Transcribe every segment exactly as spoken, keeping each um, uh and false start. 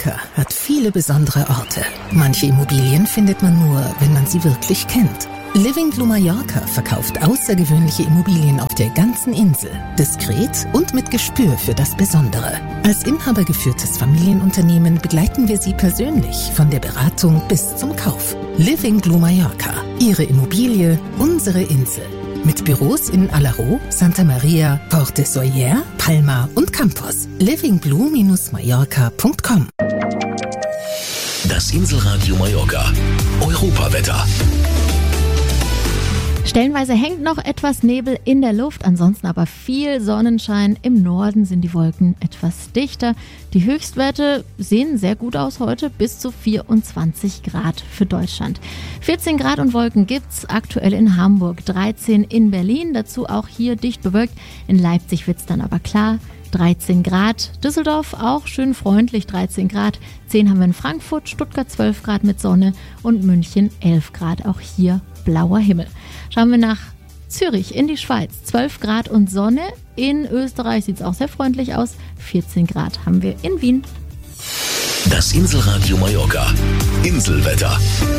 Mallorca hat viele besondere Orte. Manche Immobilien findet man nur, wenn man sie wirklich kennt. Living Blue Mallorca verkauft außergewöhnliche Immobilien auf der ganzen Insel. Diskret und mit Gespür für das Besondere. Als inhabergeführtes Familienunternehmen begleiten wir Sie persönlich von der Beratung bis zum Kauf. Living Blue Mallorca. Ihre Immobilie, unsere Insel. Mit Büros in Alaró, Santa Maria, Porte Soyer, Palma und Campos. living blue Mallorca punkt com. Das Inselradio Mallorca. Europawetter. Stellenweise hängt noch etwas Nebel in der Luft, ansonsten aber viel Sonnenschein. Im Norden sind die Wolken etwas dichter. Die Höchstwerte sehen sehr gut aus heute, bis zu vierundzwanzig Grad für Deutschland. vierzehn Grad und Wolken gibt's aktuell in Hamburg, dreizehn in Berlin, dazu auch hier dicht bewölkt. In Leipzig wird's dann aber klar. dreizehn Grad, Düsseldorf auch schön freundlich, dreizehn Grad, zehn haben wir in Frankfurt, Stuttgart zwölf Grad mit Sonne und München elf Grad, auch hier blauer Himmel. Schauen wir nach Zürich in die Schweiz, zwölf Grad und Sonne, in Österreich sieht es auch sehr freundlich aus, vierzehn Grad haben wir in Wien. Das Inselradio Mallorca, Inselwetter.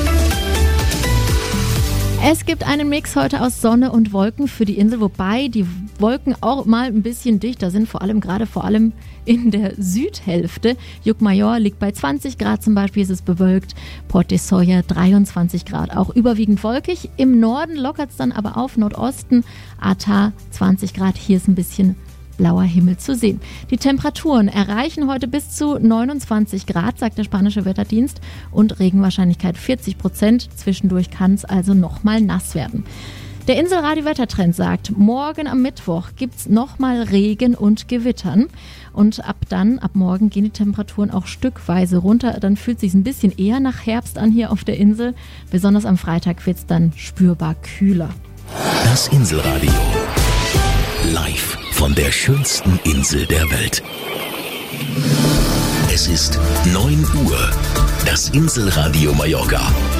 Es gibt einen Mix heute aus Sonne und Wolken für die Insel, wobei die Wolken auch mal ein bisschen dichter sind, vor allem gerade vor allem in der Südhälfte. Llucmajor liegt bei zwanzig Grad zum Beispiel, ist es bewölkt. Porte Soyer dreiundzwanzig Grad, auch überwiegend wolkig. Im Norden lockert es dann aber auf, Nordosten, Arta zwanzig Grad, hier ist ein bisschen blauer Himmel zu sehen. Die Temperaturen erreichen heute bis zu neunundzwanzig Grad, sagt der spanische Wetterdienst, und Regenwahrscheinlichkeit vierzig Prozent. Zwischendurch kann es also nochmal nass werden. Der Inselradio-Wettertrend sagt, morgen am Mittwoch gibt es nochmal Regen und Gewittern. Und ab dann, ab morgen, gehen die Temperaturen auch stückweise runter. Dann fühlt es sich ein bisschen eher nach Herbst an hier auf der Insel. Besonders am Freitag wird es dann spürbar kühler. Das Inselradio. Live von der schönsten Insel der Welt. Es ist neun Uhr. Das Inselradio Mallorca.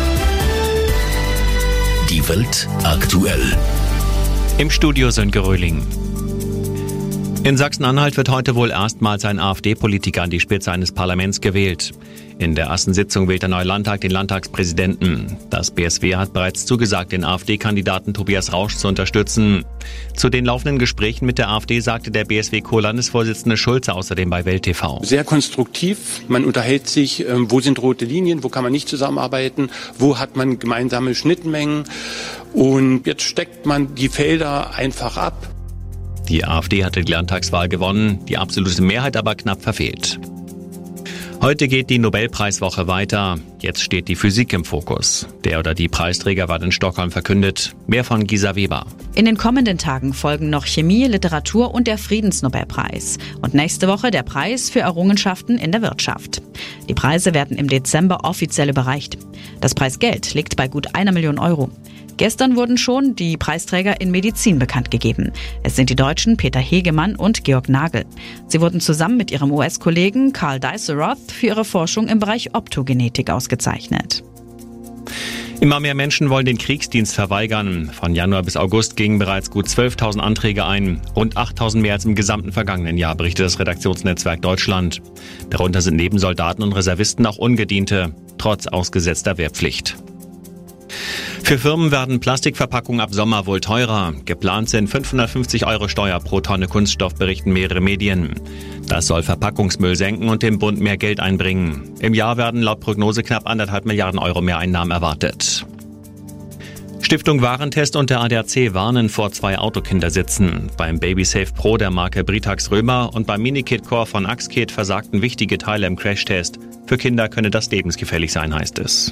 Die Welt aktuell. Im Studio Sönke Röhling. In Sachsen-Anhalt wird heute wohl erstmals ein AfD-Politiker an die Spitze eines Parlaments gewählt. In der ersten Sitzung wählt der neue Landtag den Landtagspräsidenten. Das B S W hat bereits zugesagt, den AfD-Kandidaten Tobias Rausch zu unterstützen. Zu den laufenden Gesprächen mit der AfD sagte der B S W-Co-Landesvorsitzende Schulze außerdem bei Welt T V. Sehr konstruktiv. Man unterhält sich, wo sind rote Linien, wo kann man nicht zusammenarbeiten, wo hat man gemeinsame Schnittmengen. Und jetzt steckt man die Felder einfach ab. Die AfD hatte die Landtagswahl gewonnen, die absolute Mehrheit aber knapp verfehlt. Heute geht die Nobelpreiswoche weiter. Jetzt steht die Physik im Fokus. Der oder die Preisträger war in Stockholm verkündet. Mehr von Gisa Weber. In den kommenden Tagen folgen noch Chemie, Literatur und der Friedensnobelpreis. Und nächste Woche der Preis für Errungenschaften in der Wirtschaft. Die Preise werden im Dezember offiziell überreicht. Das Preisgeld liegt bei gut einer Million Euro. Gestern wurden schon die Preisträger in Medizin bekannt gegeben. Es sind die Deutschen Peter Hegemann und Georg Nagel. Sie wurden zusammen mit ihrem U S-Kollegen Carl Diceroth für ihre Forschung im Bereich Optogenetik ausgezeichnet. Immer mehr Menschen wollen den Kriegsdienst verweigern. Von Januar bis August gingen bereits gut zwölftausend Anträge ein. Rund achttausend mehr als im gesamten vergangenen Jahr, berichtet das Redaktionsnetzwerk Deutschland. Darunter sind neben Soldaten und Reservisten auch Ungediente, trotz ausgesetzter Wehrpflicht. Für Firmen werden Plastikverpackungen ab Sommer wohl teurer. Geplant sind fünfhundertfünfzig Euro Steuer pro Tonne Kunststoff, berichten mehrere Medien. Das soll Verpackungsmüll senken und dem Bund mehr Geld einbringen. Im Jahr werden laut Prognose knapp anderthalb Milliarden Euro mehr Einnahmen erwartet. Stiftung Warentest und der A D A C warnen vor zwei Autokindersitzen. Beim BabySafe Pro der Marke Britax Römer und beim Minikit Core von Axkit versagten wichtige Teile im Crashtest. Für Kinder könne das lebensgefährlich sein, heißt es.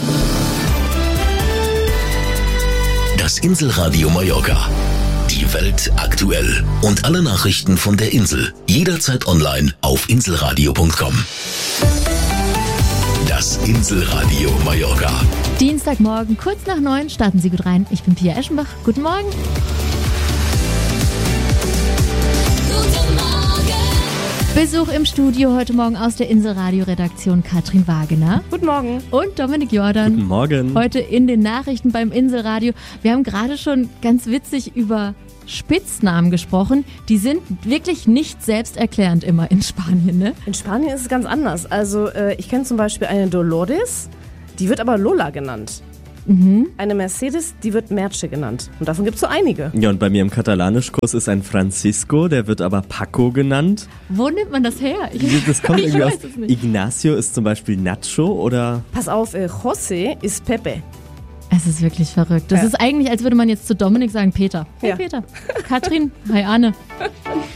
Das Inselradio Mallorca. Die Welt aktuell. Und alle Nachrichten von der Insel. Jederzeit online auf inselradio punkt com. Das Inselradio Mallorca. Dienstagmorgen, kurz nach neun, starten Sie gut rein. Ich bin Pia Eschenbach. Guten Morgen. Guten Morgen. Besuch im Studio heute Morgen aus der Inselradio-Redaktion Katrin Wagener. Guten Morgen. Und Dominik Jordan. Guten Morgen. Heute in den Nachrichten beim Inselradio. Wir haben gerade schon ganz witzig über Spitznamen gesprochen. Die sind wirklich nicht selbsterklärend immer in Spanien, ne? In Spanien ist es ganz anders. Also äh, ich kenne zum Beispiel eine Dolores, die wird aber Lola genannt. Mhm. Eine Mercedes, die wird Merche genannt. Und davon gibt es so einige. Ja, und bei mir im Katalanischkurs ist ein Francisco, der wird aber Paco genannt. Wo nimmt man das her? Ich, Das kommt ich irgendwie weiß aus. es nicht. Ignacio ist zum Beispiel Nacho oder... Pass auf, äh, José ist Pepe. Es ist wirklich verrückt. Das Ja. ist eigentlich, als würde man jetzt zu Dominik sagen, Peter. Hey Ja. Peter. Katrin. Hi Anne.